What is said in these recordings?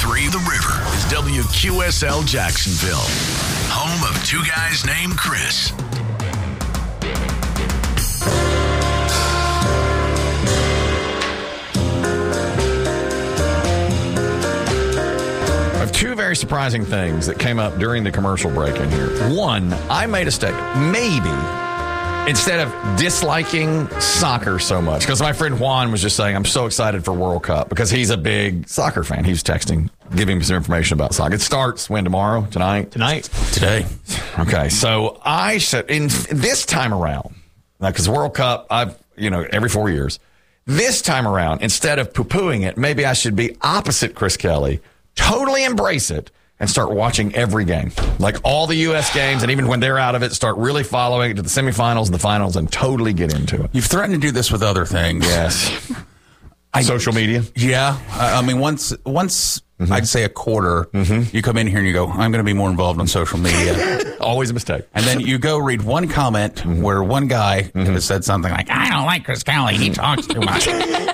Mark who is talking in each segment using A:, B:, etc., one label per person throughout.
A: 101.3 The River is WQSL Jacksonville, home of two guys named Chris.
B: I have two very surprising things that came up during the commercial break in here. One, I made a statement. Maybe instead of disliking soccer so much, because my friend Juan was just saying, I'm so excited for World Cup because he's a big soccer fan. He was texting, giving me some information about soccer. It starts when tomorrow? Tonight?
C: Today.
B: Okay. So I said, in this time around, because World Cup, every 4 years, this time around, instead of poo-pooing it, maybe I should be opposite Chris Kelly, totally embrace it, and start watching every game. Like all the U.S. games, and even when they're out of it, start really following it to the semifinals and the finals and totally get into it.
C: You've threatened to do this with other things.
B: Yes. Social media?
C: Yeah. I mean, once I'd say a quarter, you come in here and you go, I'm going to be more involved on social media.
B: Always a mistake.
C: And then you go read one comment where one guy has said something like, I don't like Chris Kelly. He talks too much.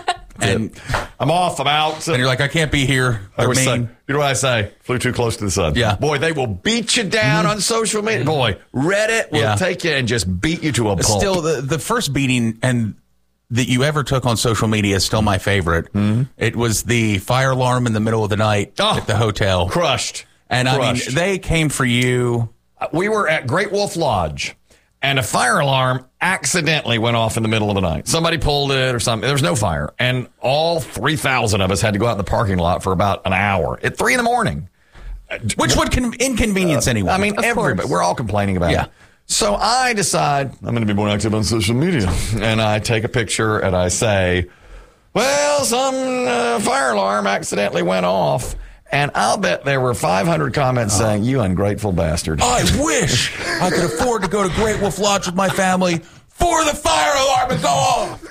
C: And
B: I'm off, I'm out.
C: And you're like, I can't be here.
B: You know what I say? Flew too close to the sun.
C: Yeah.
B: Boy, they will beat you down on social media. Boy, Reddit will take you and just beat you to a pulp.
C: Still, the first beating that you ever took on social media is still my favorite. It was the fire alarm in the middle of the night at the hotel.
B: Crushed.
C: And I mean, they came for you.
B: We were at Great Wolf Lodge, and a fire alarm accidentally went off in the middle of the night. Somebody pulled it or something. There was no fire. And all 3,000 of us had to go out in the parking lot for about an hour at 3 a.m.
C: Which would inconvenience anyone.
B: I mean, everybody. We're all complaining about it. So I decide I'm going to be more active on social media. And I take a picture and I say, well, some fire alarm accidentally went off. And I'll bet there were 500 comments saying, you ungrateful bastard.
C: I wish I could afford to go to Great Wolf Lodge with my family for the fire alarm to go off.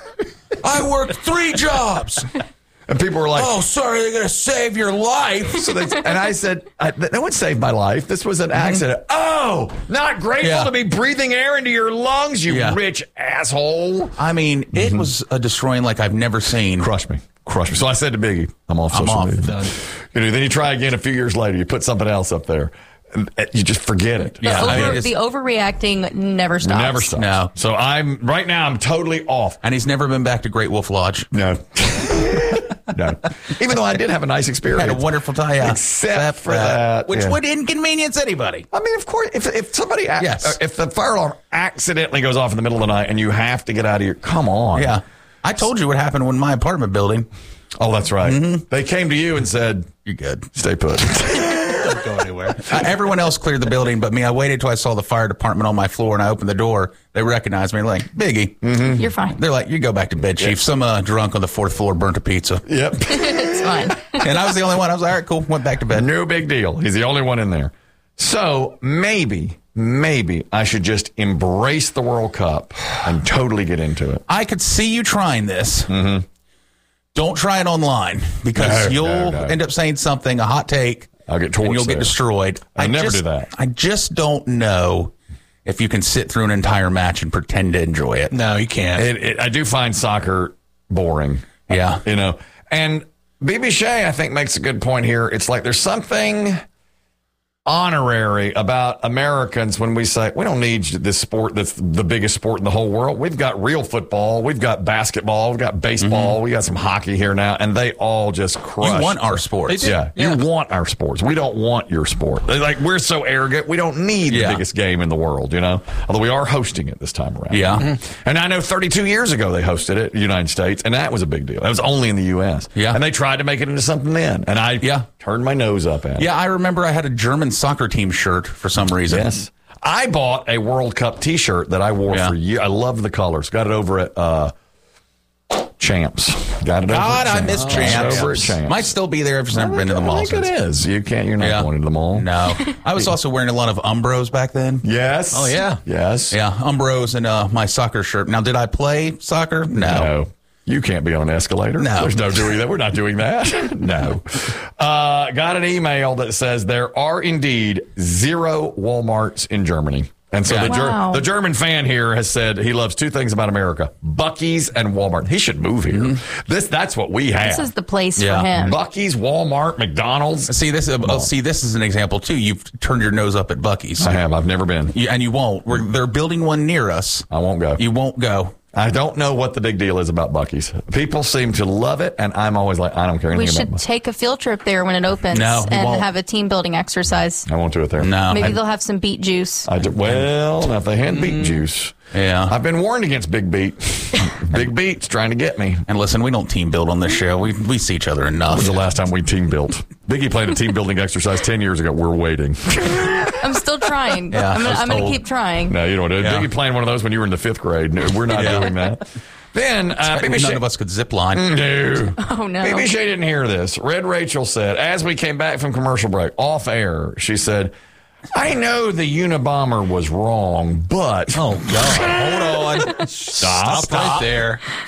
C: I worked 3 jobs.
B: And people were like,
C: oh, sorry, they're going to save your life.
B: And I said, no one saved my life. This was an accident. Oh, not grateful to be breathing air into your lungs, you rich asshole.
C: I mean, it was a destroying like I've never seen.
B: Crush me. So I said to Biggie, I'm off social media.
C: Done.
B: Then you try again a few years later. You put something else up there. And you just forget it.
D: The overreacting never stops.
B: Never stops.
C: No.
B: So right now I'm totally off.
C: And he's never been back to Great Wolf Lodge.
B: No. No. Even though I did have a nice experience.
C: Had a wonderful time.
B: Except for that.
C: Which would inconvenience anybody.
B: I mean, of course, if somebody, if the fire alarm accidentally goes off in the middle of the night and you have to get out of here, come on.
C: Yeah. I told you what happened when my apartment building.
B: Oh, that's right. They came to you and said,
C: you're good.
B: Stay put.
C: Don't go anywhere. Everyone else cleared the building, but me. I waited till I saw the fire department on my floor, and I opened the door. They recognized me, like, Biggie.
D: You're fine.
C: They're like, you go back to bed, Chief. Some drunk on the 4th floor burnt a pizza.
B: Yep.
D: It's fine.
C: And I was the only one. I was like, all right, cool. Went back to bed.
B: No big deal. He's the only one in there. So maybe I should just embrace the World Cup and totally get into it.
C: I could see you trying this. Don't try it online because you'll end up saying something, a hot take.
B: I'll get torched.
C: And you'll get destroyed.
B: I never do that.
C: I just don't know if you can sit through an entire match and pretend to enjoy it.
E: No, you can't.
B: I do find soccer boring.
C: Yeah.
B: And BB Shea, I think, makes a good point here. It's like there's something honorary about Americans when we say we don't need this sport that's the biggest sport in the whole world. We've got real football, we've got basketball, we've got baseball, we got some hockey here now, and they all just crush.
C: You want our sports.
B: Yeah, you want our sports. We don't want your sport. Like, we're so arrogant, we don't need the biggest game in the world, although we are hosting it this time around.
C: Yeah.
B: And I know 32 years ago they hosted it in the United States, and that was a big deal. That was only in the U.S.
C: Yeah.
B: And they tried to make it into something then, and I turned my nose up at it.
C: Yeah, I remember I had a German soccer team shirt for some reason.
B: Yes. I bought a World Cup T-shirt that I wore for years. I love the colors. Got it over at Champs. Got it over at Champs.
C: I miss Champs.
B: Over at Champs.
C: Might still be there if it's never been to the mall.
B: I think it is. You're not going to the mall.
C: No. I was also wearing a lot of Umbros back then.
B: Yes.
C: Oh, yeah.
B: Yes.
C: Yeah, Umbros and my soccer shirt. Now, did I play soccer? No.
B: You can't be on an escalator.
C: No.
B: There's no doing that. We're not doing that. No. Got an email that says there are indeed 0 Walmarts in Germany. And so
C: Yeah.
B: the German fan here has said he loves two things about America: Buc-ee's and Walmart. He should move here. That's what we have.
D: This is the place
C: Yeah.
D: for him.
B: Buc-ee's, Walmart, McDonald's.
C: See this is an example too. You've turned your nose up at Buc-ee's.
B: I have. I've never been.
C: And you won't. They're building one near us.
B: I won't go.
C: You won't go.
B: I don't know what the big deal is about Buc-ee's. People seem to love it, and I'm always like, I don't care
D: We
B: anything
D: should
B: about
D: take a field trip there when it opens
C: No, we
D: and
C: won't.
D: have a team building exercise.
B: I won't do it there.
C: No.
D: Maybe they'll have some beet juice.
B: Well, now if they had beet juice.
C: Yeah.
B: I've been warned against Big Beat. Big Beat's trying to get me.
C: And listen, we don't team build on this show. We see each other
B: When
C: enough.
B: was the last time we team built? Biggie played a team building exercise 10 years ago. We're waiting.
D: I'm still trying.
C: Yeah,
D: I'm
C: I was
D: going to
C: told.
D: keep trying.
B: No, you don't do it.
C: Yeah.
B: Biggie playing one of those when you were in the 5th grade. No, we're not doing that. Then,
C: None of us could zip line.
B: No.
D: Oh, no.
B: BBC didn't hear this. Red Rachel said, as we came back from commercial break, off air, she said, I know the Unabomber was wrong, but...
C: Oh, God. Hold on. Stop right there.
B: So, ...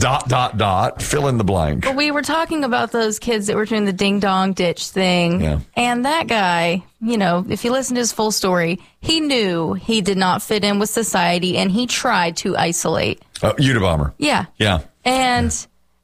B: fill in the blank.
D: But we were talking about those kids that were doing the ding dong ditch thing.
B: Yeah.
D: And that guy, you know, if you listen to his full story, he knew he did not fit in with society and he tried to isolate.
B: Unabomber.
D: Yeah.
B: Yeah.
D: And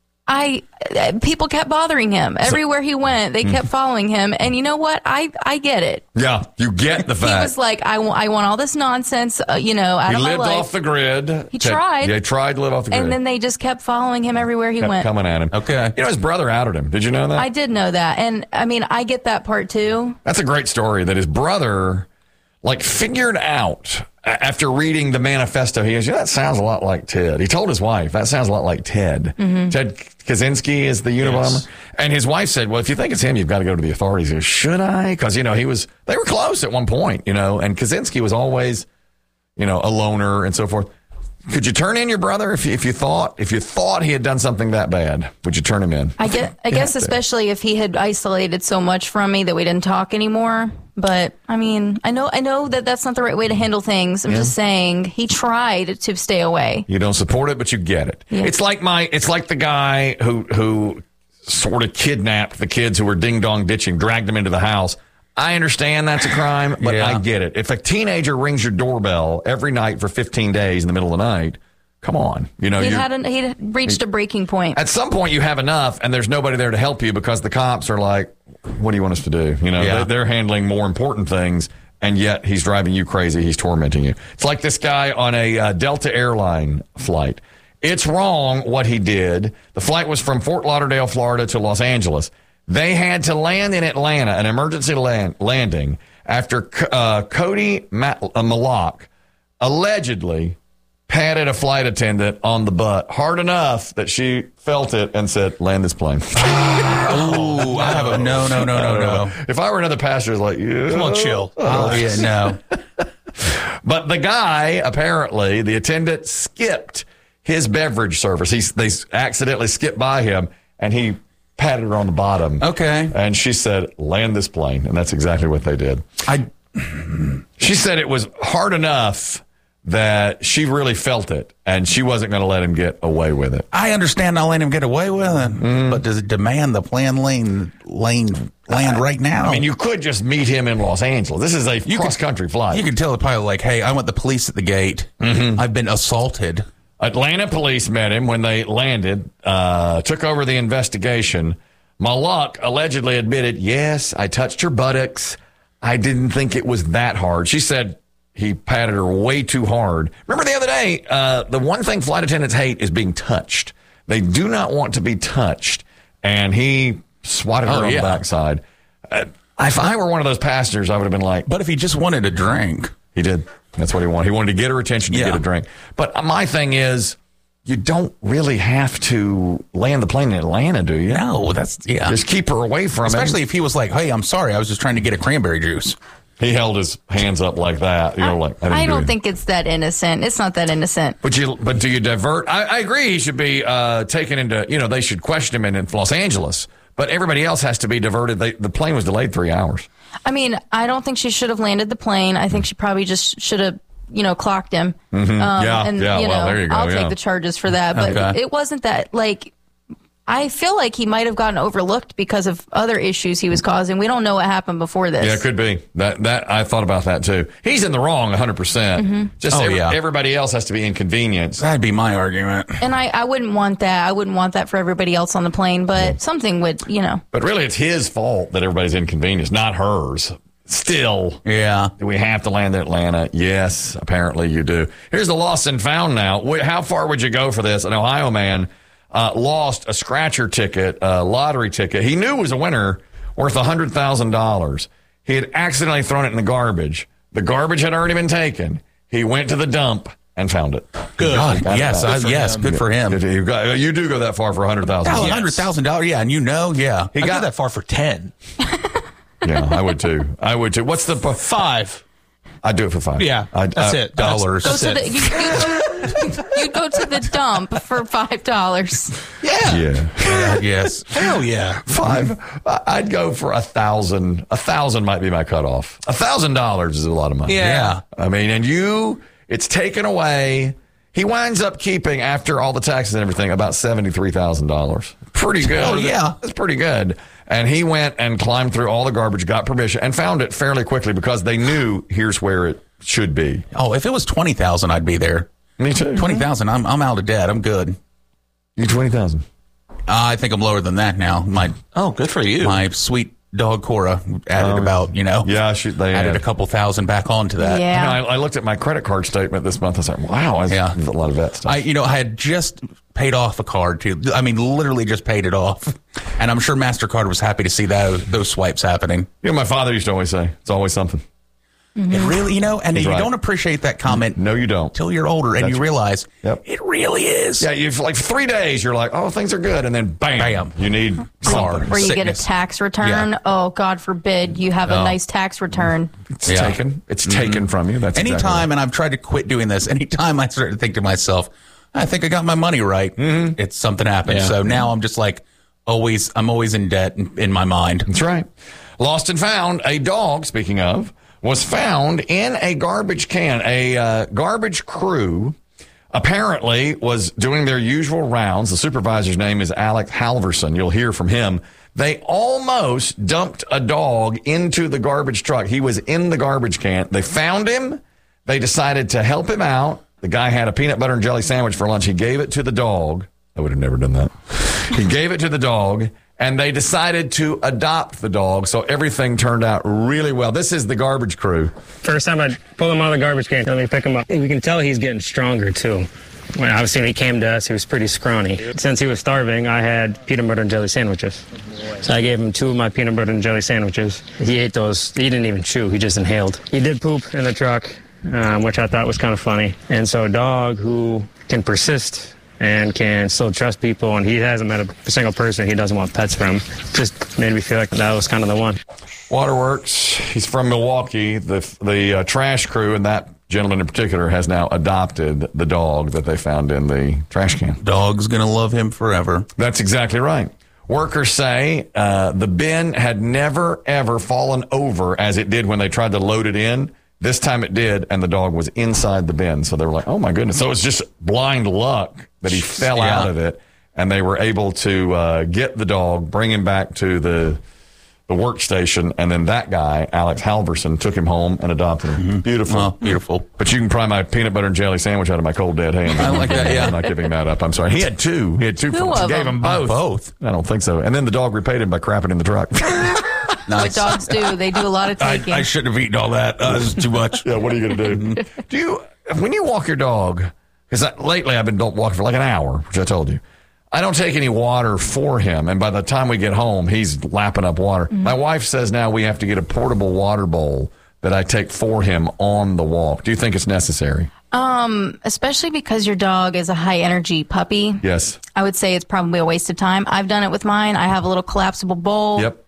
D: people kept bothering him. Everywhere he went, they kept following him. And you know what? I get it.
B: Yeah, you get the
D: He
B: fact.
D: was like, I want all this nonsense, out
B: He
D: of my
B: lived
D: life.
B: off the grid.
D: He tried.
B: Yeah, he tried to live off the grid.
D: And then they just kept following him everywhere he
B: Kept
D: went.
B: coming at him.
C: Okay.
B: You know, his brother outed him. Did you know that?
D: I did know that. And I mean, I get that part too.
B: That's a great story that his brother, figured out after reading the manifesto. He goes, that sounds a lot like Ted. He told his wife, that sounds a lot like Ted.
D: Mm-hmm.
B: Ted Kaczynski is the Unabomber.
C: Yes.
B: And his wife said, well, if you think it's him, you've got to go to the authorities. He goes, should I? Because, they were close at one point, and Kaczynski was always, a loner and so forth. Could you turn in your brother if you thought he had done something that bad? Would you turn him in?
D: I guess especially if he had isolated so much from me that we didn't talk anymore. But I mean, I know that that's not the right way to handle things. I'm just saying he tried to stay away.
B: You don't support it, but you get it.
D: Yeah.
B: It's like the guy who sort of kidnapped the kids who were ding dong ditching, dragged them into the house. I understand that's a crime, but
C: Yeah.
B: I get it. If a teenager rings your doorbell every night for 15 days in the middle of the night, come on.
D: He'd reached a breaking point.
B: At some point you have enough and there's nobody there to help you because the cops are like, what do you want us to do?
C: Yeah.
B: They're handling more important things, and yet he's driving you crazy. He's tormenting you. It's like this guy on a Delta airline flight. It's wrong what he did. The flight was from Fort Lauderdale, Florida to Los Angeles. They had to land in Atlanta, an emergency landing, after Cody Malak allegedly patted a flight attendant on the butt hard enough that she felt it and said, land this plane.
C: Oh, I have a no.
B: If I were another passenger, it's like, yeah.
C: Come on, chill. Oh, yeah, no.
B: But the guy, apparently, the attendant skipped his beverage service. They accidentally skipped by him, and he patted her on the bottom.
C: Okay.
B: And she said, land this plane. And that's exactly what they did. She said it was hard enough that she really felt it, and she wasn't going to let him get away with it.
C: I understand not letting him get away with it, but does it demand the planned land right now?
B: I mean, you could just meet him in Los Angeles. This is a cross-country flight.
C: You could tell the pilot, like, hey, I want the police at the gate. I've been assaulted.
B: Atlanta police met him when they landed, took over the investigation. Malak allegedly admitted, yes, I touched her buttocks. I didn't think it was that hard. She said he patted her way too hard. Remember the other day, the one thing flight attendants hate is being touched. They do not want to be touched. And he swatted her on the backside. If I were one of those passengers, I would have been like...
C: But if he just wanted a drink...
B: He did. That's what he wanted. He wanted to get her attention to get a drink. But my thing is, you don't really have to land the plane in Atlanta, do you?
C: No,
B: Just keep her away from him.
C: Especially if he was like, hey, I'm sorry, I was just trying to get a cranberry juice.
B: He held his hands up like that.
D: I don't think it's that innocent. It's not that innocent.
B: But do you divert? I agree he should be taken into, they should question him in Los Angeles. But everybody else has to be diverted. The plane was delayed 3 hours.
D: I mean, I don't think she should have landed the plane. I think she probably just should have, clocked him.
B: Well, there you go.
D: I'll take the charges for that. But
C: Okay.
D: it wasn't that, I feel like he might have gotten overlooked because of other issues he was causing. We don't know what happened before this.
B: Yeah, it could be. That I thought about that too. He's in the wrong 100%. Just everybody else has to be inconvenienced.
C: That'd be my argument.
D: And I wouldn't want that. I wouldn't want that for everybody else on the plane, but something would,
B: But really, it's his fault that everybody's inconvenienced, not hers. Still, do we have to land in Atlanta? Yes, apparently you do. Here's the lost and found now. How far would you go for this? An Ohio man lost a scratcher ticket, a lottery ticket. He knew it was a winner worth $100,000. He had accidentally thrown it in the garbage. The garbage had already been taken. He went to the dump and found it.
C: Good. Yes, good for him.
B: You do go that far for $100,000.
C: $100,000, yeah, and
E: He got that far for 10.
B: Yeah, I would too. What's the
E: 5?
B: I'd do it for 5.
E: Yeah, that's it.
C: Dollars.
D: You'd go to the dump for $5.
B: Yeah.
C: Yes.
E: Hell yeah.
B: 5. I'd go for 1,000. 1,000 might be my cutoff. $1,000 is a lot of money.
C: Yeah.
B: I mean, it's taken away. He winds up keeping, after all the taxes and everything, about $73,000. Pretty good.
C: Oh, yeah.
B: That's pretty good. And he went and climbed through all the garbage, got permission, and found it fairly quickly because they knew here's where it should be.
C: Oh, if it was 20,000, I'd be there.
B: Me too.
C: 20,000, I'm out of debt. I'm good.
B: You 20,000.
C: I think I'm lower than that now.
E: Good for you.
C: My sweet dog Cora added about,
B: they
C: added a couple thousand back onto that.
D: Yeah.
B: I looked at my credit card statement this month. I was like, wow, there's a lot of that stuff.
C: I had just paid off a card too. I mean, literally just paid it off. And I'm sure MasterCard was happy to see those swipes happening.
B: My father used to always say, it's always something.
D: Mm-hmm.
C: It really, and
B: He's
C: you
B: right.
C: don't appreciate that comment.
B: No, you don't.
C: Till you're older and you realize it really is.
B: Yeah, you've for 3 days, you're like, oh, things are good. And then bam. You need card.
D: Where you
C: Sickness.
D: get a tax return.
C: Yeah.
D: Oh, God forbid you have a nice tax return.
B: It's taken. It's taken from you. That's
C: anytime,
B: exactly.
C: and I've tried to quit doing this, anytime I start to think to myself, I think I got my money right, it's something happened.
E: Yeah.
C: So now I'm just like, I'm always in debt in my mind.
B: That's right. Lost and found. A dog, speaking of, was found in a garbage can. A garbage crew apparently was doing their usual rounds. The supervisor's name is Alex Halverson. You'll hear from him. They almost dumped a dog into the garbage truck. He was in the garbage can. They found him. They decided to help him out. The guy had a peanut butter and jelly sandwich for lunch. He gave it to the dog. I would have never done that. He gave it to the dog, and they decided to adopt the dog, so everything turned out really well. This is the garbage crew.
F: First time I pulled him out of the garbage can, let me pick him up. We can tell he's getting stronger, too. Obviously, when he came to us, he was pretty scrawny. Since he was starving, I had peanut butter and jelly sandwiches. So I gave him 2 of my peanut butter and jelly sandwiches. He ate those. He didn't even chew. He just inhaled. He did poop in the truck, which I thought was kind of funny. And so a dog who can persist and can still trust people, and he hasn't met a single person he doesn't want pets from, just made me feel like that was kind of the one.
B: Waterworks, he's from Milwaukee. The trash crew, and that gentleman in particular, has now adopted the dog that they found in the trash can.
C: Dog's going to love him forever.
B: That's exactly right. Workers say the bin had never, ever fallen over as it did when they tried to load it in. This time it did, and the dog was inside the bin. So they were like, oh, my goodness. So it's just blind luck that he fell out of it, and they were able to get the dog, bring him back to the workstation, and then that guy, Alex Halverson, took him home and adopted him. Mm-hmm. Beautiful.
C: Oh, beautiful.
B: But you can pry my peanut butter and jelly sandwich out of my cold, dead hand.
C: I like that, yeah.
B: I'm not giving that up. I'm sorry. He had 2. He had 2
D: Two
B: He
D: of
B: gave
D: them.
B: him both. I don't think so. And then the dog repaid him by crapping in the truck.
D: What dogs do. They do a lot of taking.
C: I shouldn't have eaten all that. This is too much.
B: Yeah, what are you going to do? When you walk your dog, because lately I've been walking for like an hour, which I told you, I don't take any water for him. And by the time we get home, he's lapping up water. Mm-hmm. My wife says now we have to get a portable water bowl that I take for him on the walk. Do you think it's necessary?
D: Especially because your dog is a high energy puppy.
B: Yes.
D: I would say it's probably a waste of time. I've done it with mine. I have a little collapsible bowl.
B: Yep.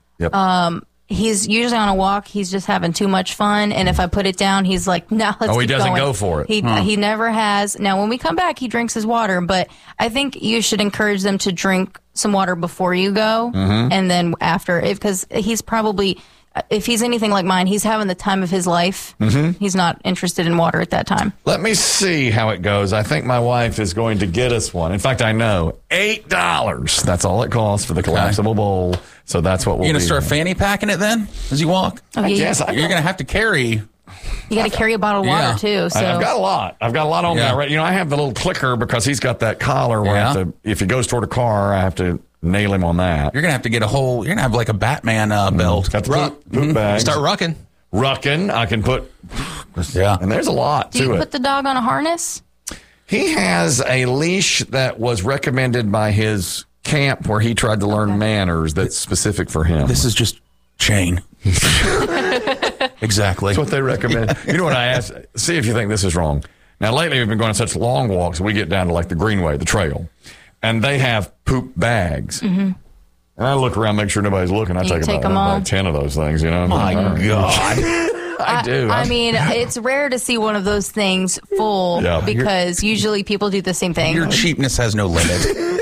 D: He's usually on a walk. He's just having too much fun. And if I put it down, he's like, no, let's
B: he
D: keep
B: doesn't
D: going.
B: go for it.
D: He never has. Now, when we come back, he drinks his water. But I think you should encourage them to drink some water before you go. And then after, because he's probably, if he's anything like mine, he's having the time of his life. Mm-hmm. He's not interested in water at that time.
B: Let me see how it goes. I think my wife is going to get us one. In fact, I know $8. That's all it costs for the collapsible bowl. So that's what we'll
C: You're going
B: be
C: to start
B: doing.
C: fanny packing it then as you walk?
D: Oh, yeah,
B: Yes,
C: You're going to have to carry.
D: you got to carry a bottle of water too. So
B: I've got a lot. I've got a lot on me.
C: Yeah.
B: Right? You know, I have the little clicker because he's got that collar where I have to, if he goes toward a car, I have to nail him on that.
C: You're going to have to get you're going to have like a Batman belt.
B: Got the poop bags.
E: Start rucking.
B: Rucking. I can put,
C: Yeah.
B: and there's a lot
D: do
B: to
D: you
B: it.
D: put the dog on a harness?
B: He has a leash that was recommended by his camp where he tried to learn manners that's specific for him.
C: This is just chain. Exactly.
B: That's what they recommend. You know what I asked? See if you think this is wrong. Now, lately we've been going on such long walks, we get down to like the Greenway, the trail, and they have poop bags. Mm-hmm. And I look around, make sure nobody's looking. I take
D: take them all?
B: about 10 of those things, you know?
C: My God.
B: I do.
D: I mean, it's rare to see one of those things full
B: Yeah.
D: because usually people do the same thing.
C: Your cheapness has no limit.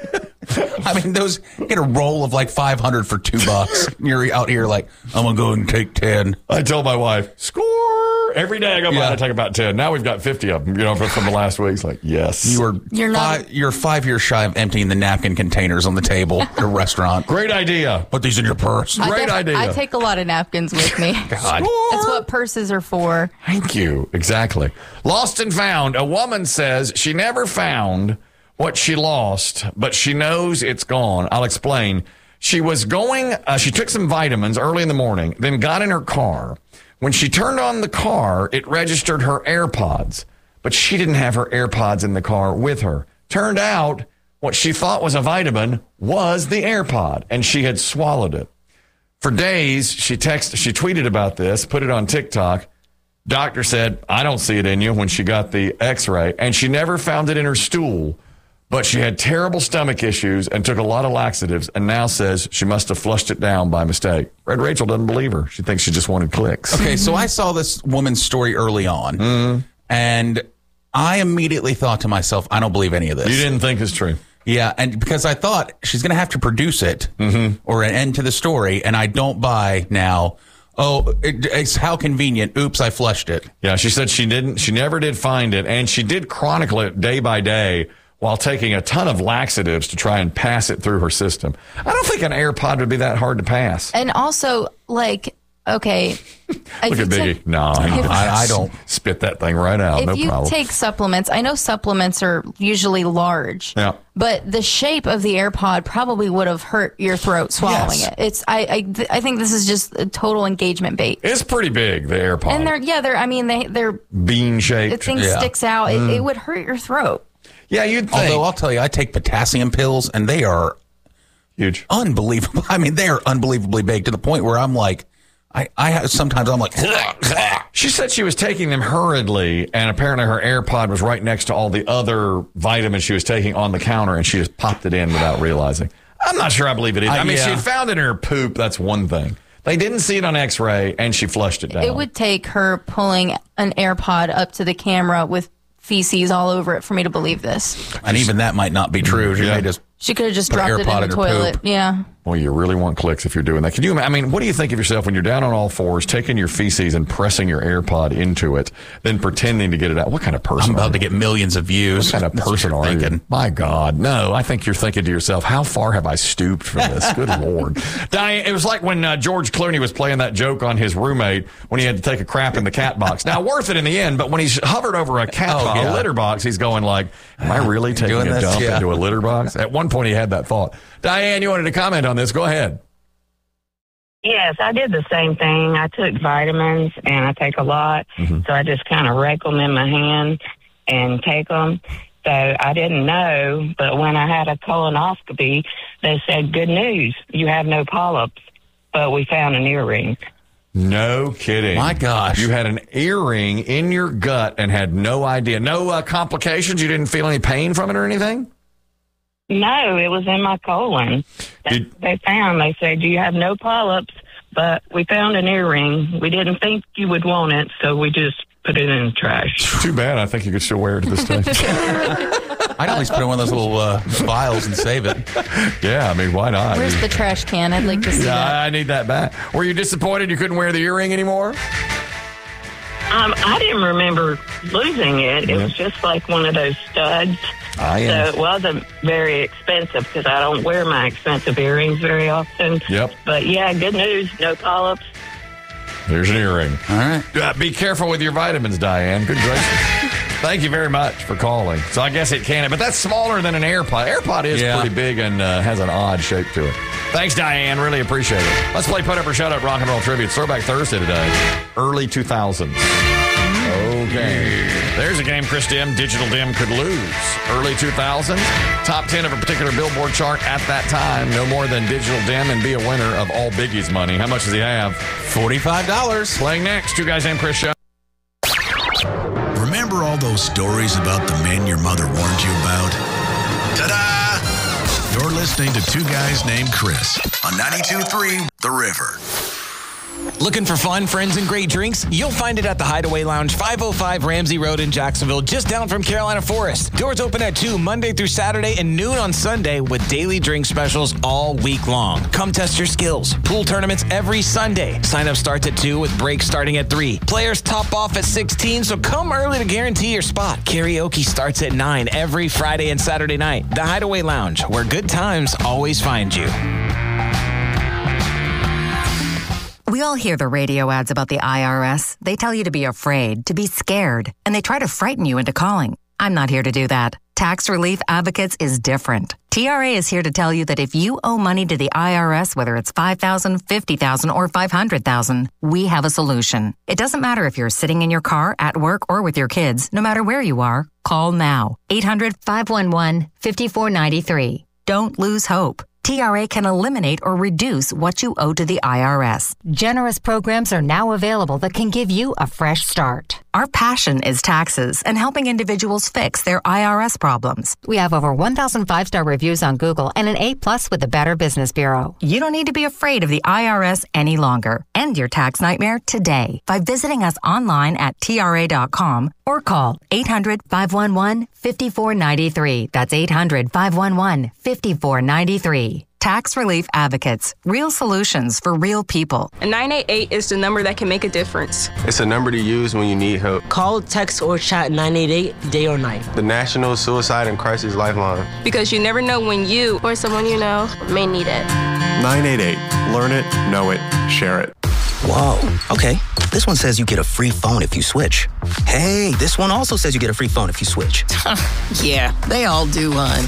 C: I mean, get a roll of like 500 for $2. You're out here like, I'm going to go and take 10.
B: I told my wife, score! Every day I go by and I take about 10. Now we've got 50 of them, you know, from the last week. It's like, yes.
C: You're 5 years shy of emptying the napkin containers on the table at a restaurant.
B: Great idea.
C: Put these in your purse.
B: Great idea.
D: I take a lot of napkins with me.
C: God.
D: That's what purses are for.
B: Thank you. Exactly. Lost and found. A woman says she never found what she lost, but she knows it's gone. I'll explain. She was going, she took some vitamins early in the morning, then got in her car. When she turned on the car, it registered her AirPods, but she didn't have her AirPods in the car with her. Turned out what she thought was a vitamin was the AirPod, and she had swallowed it. For days, she tweeted about this, put it on TikTok. Doctor said, I don't see it in you when she got the x-ray, and she never found it in her stool. But she had terrible stomach issues and took a lot of laxatives and now says she must have flushed it down by mistake. Red Rachel doesn't believe her. She thinks she just wanted clicks.
C: Okay, so I saw this woman's story early on, and I immediately thought to myself, I don't believe any of this.
B: You didn't think it's true.
C: Yeah, and because I thought she's going to have to produce it or an end to the story, and I don't buy now. Oh, it's how convenient. Oops, I flushed it.
B: Yeah, she said she never did find it, and she did chronicle it day by day while taking a ton of laxatives to try and pass it through her system. I don't think an AirPod would be that hard to pass.
D: And also, like, okay.
B: Look at Biggie. No,
C: I don't.
B: Spit that thing right out. No
D: If you
B: problem.
D: take supplements, I know supplements are usually large.
B: Yeah.
D: But the shape of the AirPod probably would have hurt your throat swallowing
B: Yes.
D: it. It's I think this is just a total engagement bait.
B: It's pretty big, the AirPod.
D: And they're
B: bean shaped.
D: the thing sticks out. It would hurt your throat.
B: Yeah, you'd think.
C: Although I'll tell you, I take potassium pills, and they are
B: Huge.
C: unbelievable. I mean, they are unbelievably big to the point where I'm like, sometimes I'm like,
B: She said she was taking them hurriedly, and apparently her AirPod was right next to all the other vitamins she was taking on the counter, and she just popped it in without realizing. I'm not sure I believe it either. I mean,
C: yeah.
B: she had found it in her poop. That's one thing. They didn't see it on X-ray, and she flushed it down.
D: It would take her pulling an AirPod up to the camera with feces all over it for me to believe this.
C: and even that might not be true. She may just
D: She could have just
C: Put an
D: dropped it
C: AirPod
D: in
C: in
D: the
C: her
D: toilet.
C: poop.
D: Yeah.
B: Well, you really want clicks if you're doing that. Can you? I mean, what do you think of yourself when you're down on all fours, taking your feces and pressing your AirPod into it, then pretending to get it out? What kind of person?
C: I'm
B: are
C: about
B: you?
C: to get millions of views.
B: What kind of
C: That's what
B: person
C: you're
B: are you?
C: thinking.
B: My God, no! I think you're thinking to yourself, "How far have I stooped for this?" Good Lord, Diane. It was like when George Clooney was playing that joke on his roommate when he had to take a crap in the cat box. Now, worth it in the end, but when he's hovered over a cat box, a litter box, he's going like, "Am I really taking
C: Doing
B: a
C: this?
B: dump
C: Yeah.
B: into a litter box?" At one point, he had that thought. Diane, you wanted to comment on this? Go ahead.
G: Yes, I did the same thing. I took vitamins, and I take a lot, so I just kind of rake them in my hand and take them. So I didn't know, but when I had a colonoscopy, they said, good news, you have no polyps, but we found an earring.
B: No kidding.
C: My gosh.
B: You had an earring in your gut and had no idea. No complications? You didn't feel any pain from it or anything?
G: No, it was in my colon. They said, you have no polyps, but we found an earring. We didn't think you would want it, so we just put it in the trash.
B: Too bad. I think you could still wear it to this day.
C: I'd at least put it in one of those little vials and save it.
B: Yeah, I mean, why not?
D: Where's the trash can? I'd like to see that.
B: I need that back. Were you disappointed you couldn't wear the earring anymore?
G: I didn't remember losing it. It was just like one of those studs.
B: Ah, yeah.
G: So it wasn't very expensive because I don't wear my expensive earrings very often.
B: Yep.
G: But yeah, good news. No polyps.
B: There's an earring.
C: All right.
B: Be careful with your vitamins, Diane. Good gracious. Thank you very much for calling. So I guess it can, but that's smaller than an AirPod. AirPod is pretty big and has an odd shape to it. Thanks, Diane. Really appreciate it. Let's play Put Up or Shut Up Rock and Roll Tribute. It's Throwback Thursday today. Early 2000s. Okay. There's a game Chris Dim, Digital Dim, could lose. Early 2000s. Top 10 of a particular Billboard chart at that time. No more than Digital Dim and be a winner of all Biggie's money. How much does he have?
C: $45.
B: Playing next. Two Guys Named Chris show.
A: Remember all those stories about the men your mother warned you about? Ta-da! You're listening to Two Guys Named Chris on 92.3 The River.
H: Looking for fun, friends, and great drinks? You'll find it at the Hideaway Lounge, 505 Ramsey Road in Jacksonville, just down from Carolina Forest. Doors open at 2 Monday through Saturday and noon on Sunday with daily drink specials all week long. Come test your skills. Pool tournaments every Sunday. Sign up starts at 2 with breaks starting at 3. Players top off at 16, so come early to guarantee your spot. Karaoke starts at 9 every Friday and Saturday night. The Hideaway Lounge, where good times always find you.
I: We all hear the radio ads about the IRS. They tell you to be afraid, to be scared, and they try to frighten you into calling. I'm not here to do that. Tax Relief Advocates is different. TRA is here to tell you that if you owe money to the IRS, whether it's $5,000, $50,000, or $500,000, we have a solution. It doesn't matter if you're sitting in your car, at work, or with your kids. No matter where you are, call now. 800-511-5493. Don't lose hope. TRA can eliminate or reduce what you owe to the IRS. Generous programs are now available that can give you a fresh start. Our passion is taxes and helping individuals fix their IRS problems. We have over 1,000 5-star reviews on Google and an A+ with the Better Business Bureau. You don't need to be afraid of the IRS any longer. End your tax nightmare today by visiting us online at TRA.com or call 800-511-5493. That's 800-511-5493. Tax Relief Advocates. Real solutions for real people.
J: And 988 is the number that can make a difference.
K: It's a number to use when you need help.
L: Call, text, or chat 988 day or night.
K: The National Suicide and Crisis Lifeline.
J: Because you never know when you
M: or someone you know may need it.
N: 988. Learn it, know it, share it.
O: Whoa, okay. This one says you get a free phone if you switch. Hey, this one also says you get a free phone if you switch.
L: Yeah, they all do, hon.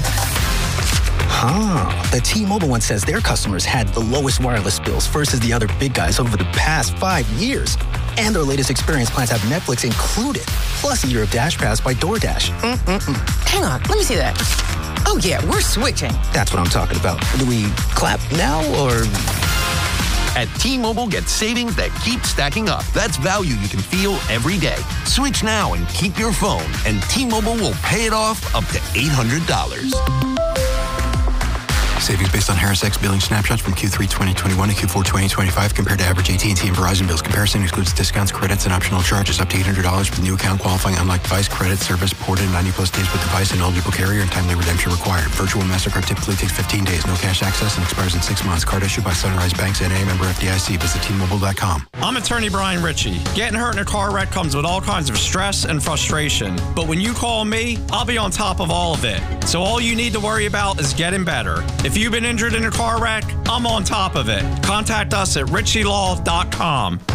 O: The T-Mobile one says their customers had the lowest wireless bills versus the other big guys over the past 5 years. And their latest experience plans have Netflix included, plus a year of Dash Pass by DoorDash.
L: Hang on, let me see that. Oh yeah, we're switching.
O: That's what I'm talking about. Do we clap now or...
A: At T-Mobile, get savings that keep stacking up. That's value you can feel every day. Switch now and keep your phone, and T-Mobile will pay it off up to $800.
P: Savings based on Harris X billing snapshots from Q3 2021 to Q4 2025 compared to average AT&T and Verizon bills. Comparison excludes discounts, credits, and optional charges up to $800 for the new account qualifying unlike device credit service ported 90-plus days with device and eligible carrier and timely redemption required. Virtual MasterCard typically takes 15 days. No cash access and expires in 6 months. Card issued by Sunrise Banks N.A. member FDIC. Visit T-Mobile.com.
Q: I'm attorney Brian Ritchie. Getting hurt in a car wreck comes with all kinds of stress and frustration. But when you call me, I'll be on top of all of it. So all you need to worry about is getting better. If you've been injured in a car wreck, I'm on top of it. Contact us at ritchielaw.com.